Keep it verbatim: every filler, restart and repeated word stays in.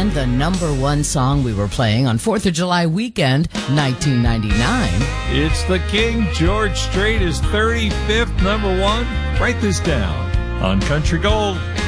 and the number one song we were playing on fourth of July weekend, nineteen ninety-nine. It's the King. George Strait is thirty-fifth number one. Write this down on Country Gold.